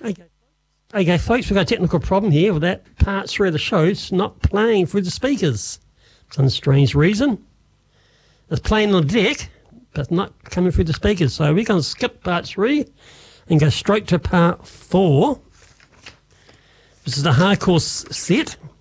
Okay. Okay, folks, we've got a technical problem here with that part 3 of the show. It's not playing through the speakers. For some strange reason. It's playing on the deck, but not coming through the speakers. So we're going to skip part 3 and go straight to part 4. This is the hardcore set.